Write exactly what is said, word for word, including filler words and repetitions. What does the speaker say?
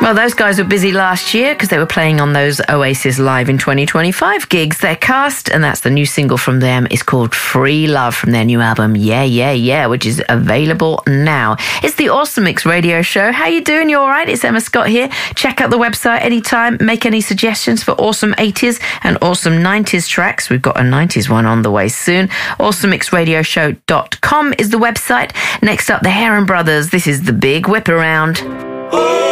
Well, those guys were busy last year because they were playing on those Oasis Live in twenty twenty-five gigs. Their cast, and that's the new single from them, is called Free Love from their new album, Yeah, Yeah, Yeah, which is available now. It's the Awesome Mix Radio Show. How you doing? You all right? It's Emma Scott here. Check out the website anytime. Make any suggestions for awesome eighties and awesome nineties tracks. We've got a nineties one on the way soon. awesome mix radio show dot com is the website. Next up, the Heron Brothers. This is The Big Whip Around.